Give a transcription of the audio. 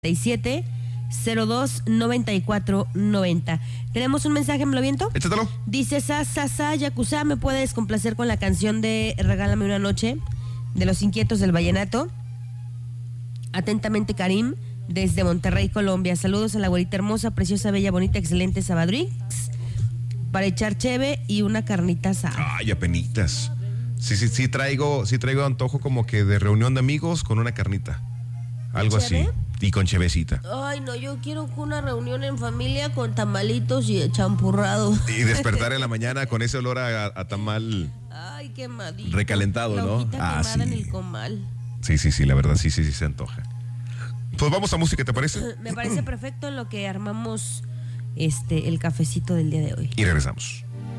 02-9490. Tenemos un mensaje, ¿me lo viento? Échatelo. Dice Sasa Yakuza, ¿me puedes complacer con la canción de Regálame una noche de Los Inquietos del Vallenato? Atentamente, Karim, desde Monterrey, Colombia. Saludos a la güerita hermosa, preciosa, bella, bonita, excelente Sabadrix, para echar cheve y una carnita asada. Ay, apenitas. Sí traigo antojo como que de reunión de amigos con una carnita. Algo así. Y con chevecita. Ay, no, yo quiero una reunión en familia con tamalitos y champurrado. Y despertar en la mañana con ese olor a tamal. Ay, quemadito. Recalentado, la ¿no? Quemada Sí. en el comal. Sí, la verdad, sí se antoja. Pues vamos a música, ¿te parece? Me parece perfecto en lo que armamos el cafecito del día de hoy. Y regresamos.